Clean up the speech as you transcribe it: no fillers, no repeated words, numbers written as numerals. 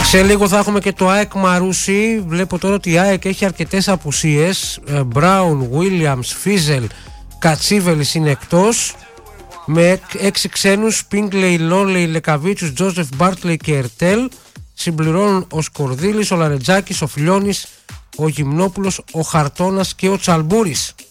Σε λίγο θα έχουμε και το ΑΕΚ Μαρούσι. Βλέπω τώρα ότι η ΑΕΚ έχει αρκετές απουσίες. Μπράουν, Βίλιαμς, Φίζελ, Κατσίβελης είναι εκτός. Με 6 ξένους, Πίνγκλεϊ, Λόλεϊ, Λεκαβίτσους, Τζόσεφ, Μπάρτλεϊ και Ερτέλ. Συμπληρώνουν ο Σκορδίλης, ο Λαρετζάκης, ο Φιλιώνης, ο Γυμνόπουλος, ο Χαρτώνας και ο Τσαλμπούρης.